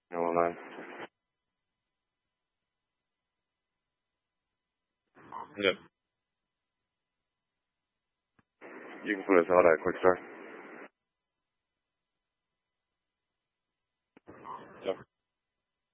Well, man. Yep. You can put us out at Quick Start.